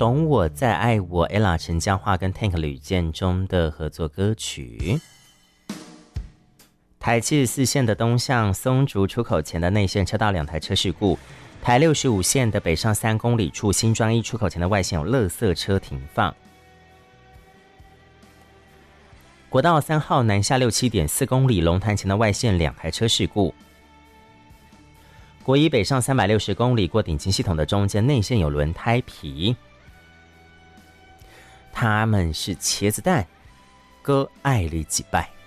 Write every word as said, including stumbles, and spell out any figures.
懂我再爱我 Ella 陈嘉桦跟 Tank 吕建中的合作歌曲。台七十四线的东向松竹出口前的内线车道两台车事故，台六十五线的北上三公里处新庄一出口前的外线有垃圾车停放。国道三号南下六七点四公里龙潭前的外线两台车事故。国一北上三百六十公里过顶金系统的中间内线有轮胎皮，他们是茄子蛋，哥爱你几拜。